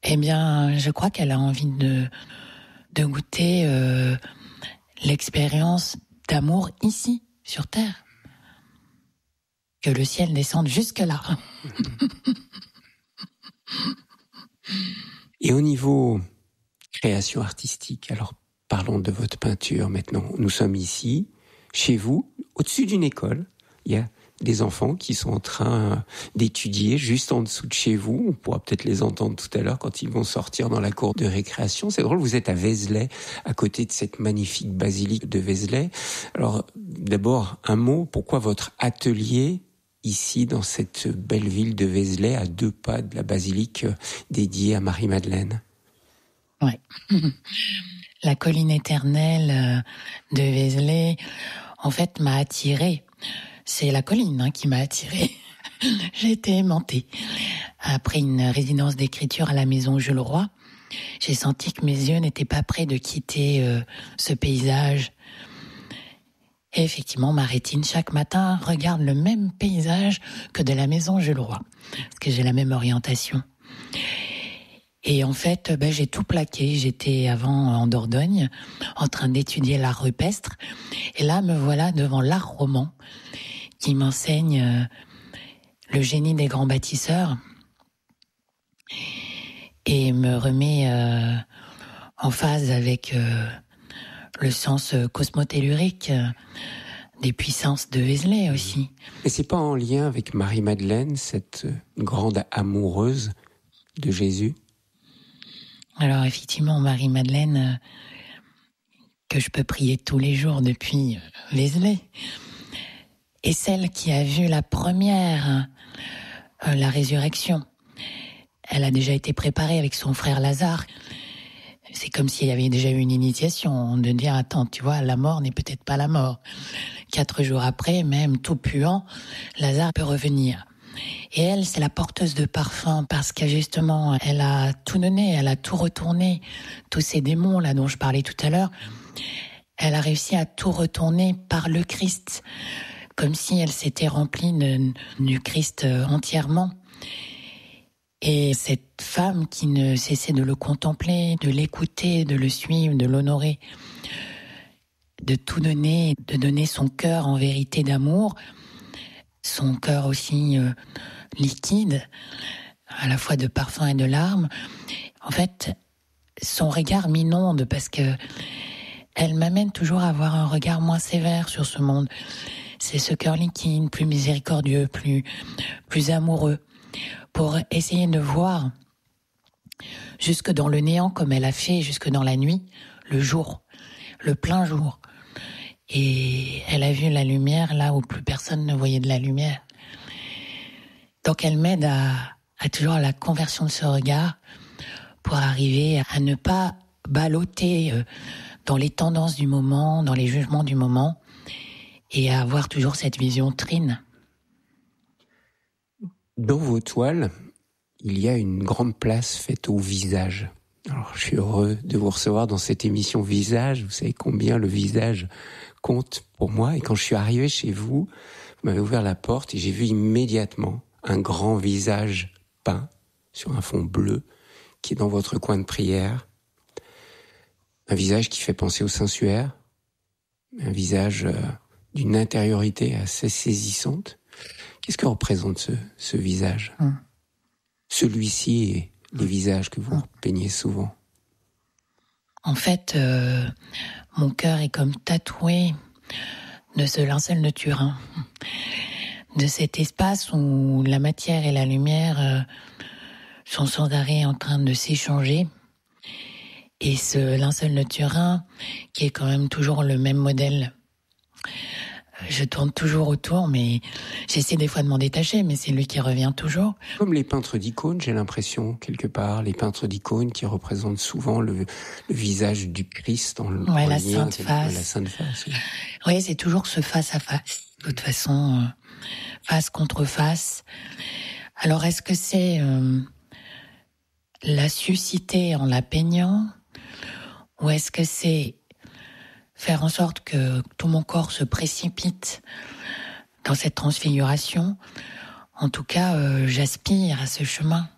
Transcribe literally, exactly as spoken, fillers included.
Eh bien, je crois qu'elle a envie de, de goûter euh, l'expérience d'amour ici, sur Terre. Que le ciel descende jusque-là. Et au niveau création artistique, alors parlons de votre peinture maintenant. Nous sommes ici, chez vous, au-dessus d'une école. Il y a des enfants qui sont en train d'étudier juste en dessous de chez vous. On pourra peut-être les entendre tout à l'heure quand ils vont sortir dans la cour de récréation. C'est drôle, vous êtes à Vézelay, à côté de cette magnifique basilique de Vézelay. Alors, d'abord, un mot, pourquoi votre atelier ici, dans cette belle ville de Vézelay, à deux pas de la basilique dédiée à Marie-Madeleine? Ouais. La colline éternelle de Vézelay, en fait, m'a attirée. C'est la colline hein, qui m'a attirée. J'ai été aimantée. Après une résidence d'écriture à la maison Jules Roy, j'ai senti que mes yeux n'étaient pas prêts de quitter euh, ce paysage. Et effectivement, ma rétine, chaque matin, regarde le même paysage que de la maison Jules Roy, parce que j'ai la même orientation. Et en fait, ben, j'ai tout plaqué. J'étais avant en Dordogne, en train d'étudier l'art rupestre. Et là, me voilà devant l'art roman, qui m'enseigne euh, le génie des grands bâtisseurs et me remet euh, en phase avec euh, le sens cosmotellurique euh, des puissances de Vézelay aussi. Et c'est pas en lien avec Marie-Madeleine, cette grande amoureuse de Jésus? Alors effectivement, Marie-Madeleine, euh, que je peux prier tous les jours depuis euh, Vézelay, est celle qui a vu la première, euh, la résurrection. Elle a déjà été préparée avec son frère Lazare. C'est comme s'il y avait déjà eu une initiation, de dire, attends, tu vois, la mort n'est peut-être pas la mort. Quatre jours après, même tout puant, Lazare peut revenir. Et elle, c'est la porteuse de parfum, parce que justement, elle a tout donné, elle a tout retourné. Tous ces démons là dont je parlais tout à l'heure, elle a réussi à tout retourner par le Christ, comme si elle s'était remplie de, du Christ entièrement. Et cette femme qui ne cessait de le contempler, de l'écouter, de le suivre, de l'honorer, de tout donner, de donner son cœur en vérité d'amour, son cœur aussi euh, liquide, à la fois de parfum et de larmes. En fait, son regard m'inonde parce que elle m'amène toujours à avoir un regard moins sévère sur ce monde. C'est ce cœur liquide, plus miséricordieux, plus, plus amoureux, pour essayer de voir jusque dans le néant, comme elle a fait, jusque dans la nuit, le jour, le plein jour. Et elle a vu la lumière là où plus personne ne voyait de la lumière. Donc elle m'aide à, à toujours à la conversion de ce regard pour arriver à ne pas balloter dans les tendances du moment, dans les jugements du moment, et à avoir toujours cette vision trine. Dans vos toiles, il y a une grande place faite au visage. Alors, je suis heureux de vous recevoir dans cette émission Visage. Vous savez combien le visage compte pour moi. Et quand je suis arrivé chez vous, vous m'avez ouvert la porte et j'ai vu immédiatement un grand visage peint sur un fond bleu qui est dans votre coin de prière. Un visage qui fait penser au sensuaire. Un visage euh, d'une intériorité assez saisissante. Qu'est-ce que représente ce, ce visage ? hum. Celui-ci et les visages que vous hum. peignez souvent. En fait, euh, mon cœur est comme tatoué de ce linceul de Turin, de cet espace où la matière et la lumière euh, sont sans arrêt en train de s'échanger. Et ce linceul de Turin, qui est quand même toujours le même modèle. Je tourne toujours autour, mais j'essaie des fois de m'en détacher, mais c'est lui qui revient toujours. Comme les peintres d'icônes, j'ai l'impression, quelque part, les peintres d'icônes qui représentent souvent le, le visage du Christ en, ouais, en la lien, sainte face. La sainte face. Oui, ouais, c'est toujours ce face à face. De toute façon, euh, face contre face. Alors, est-ce que c'est euh, la susciter en la peignant, ou est-ce que c'est faire en sorte que tout mon corps se précipite dans cette transfiguration? En tout cas, euh, j'aspire à ce chemin.